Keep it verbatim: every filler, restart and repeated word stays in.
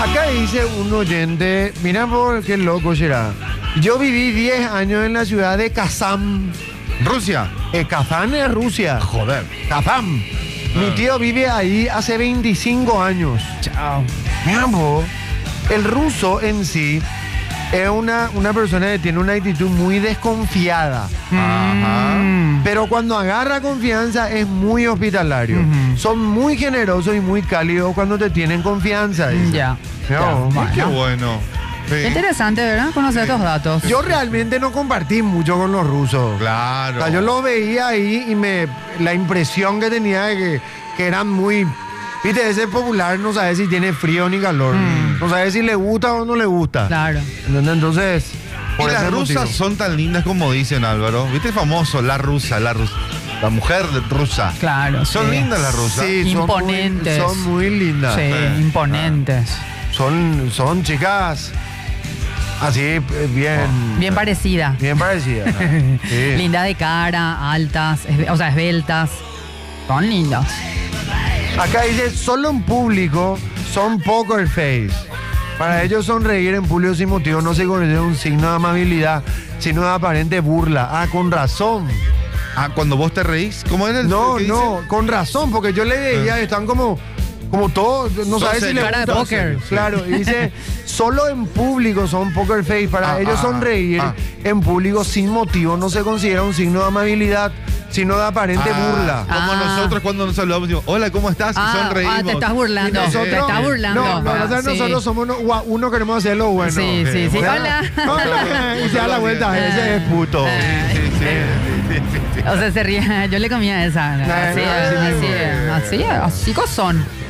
Acá dice un oyente, mira por qué loco será. Yo viví diez años en la ciudad de Kazán. Rusia. Eh, Kazán es Rusia. Joder. Kazán. Mi tío vive ahí hace veinticinco años. Chao. Mira vos, el ruso en sí es una, una persona que tiene una actitud muy desconfiada. Ajá. Mm. Pero cuando agarra confianza es muy hospitalario. Ujú. Son muy generosos y muy cálidos cuando te tienen confianza. dice. Ya. Mira Ya, vos. bueno. Qué bueno. Sí. Interesante, ¿verdad? Conocer estos datos. Yo realmente no compartí mucho con los rusos. Claro. O sea, yo lo veía ahí y me la impresión que tenía de que, que eran muy... Viste, ese popular no sabe si tiene frío ni calor. Mm. No sabe si le gusta o no le gusta. Claro. ¿Entendés? Entonces... Y por las ese rusas motivo. son tan lindas como dicen, Álvaro. ¿Viste el famoso? La rusa, la rusa. La mujer rusa. Claro. Son sí. lindas las rusas. Sí, son muy- Imponentes. Son muy, lindas. Sí, Eh. imponentes. Son, son chicas así, eh, bien... Bien parecida. Bien parecidas. ¿no? Sí. Linda de cara, altas, esbe- o sea, esbeltas. Son lindas. Acá dice, solo en público son poker face. Para ellos sonreír en público sin motivo no se considera un signo de amabilidad, sino de aparente burla. Ah, con razón. Ah, cuando vos te reís, ¿cómo era el No, que no, dice? con razón, porque yo le veía, están como, como todos, no Son sabes si le serios. Cara de gusta. póker. Claro, y dice, solo en público son poker face. Para Ah, ellos ah, sonreír ah. en público sin motivo no se considera un signo de amabilidad, sino de aparente Ah, burla. Como Ah. nosotros cuando nos saludamos decimos, hola, ¿cómo estás? Y Ah, sonreímos. ah, te estás burlando. Y nosotros- te estás burlando. No, no, Ah, nosotros, sí. nosotros somos uno, gua- uno queremos hacer lo bueno. Sí, sí, sí. O sea, Hola. hola, y se da la vuelta, ese es puto. Eh, Sí, sí, sí, sí, sí. O sea, se ríe. Yo le comía esa. Así, así así, mismo. así, así, así son.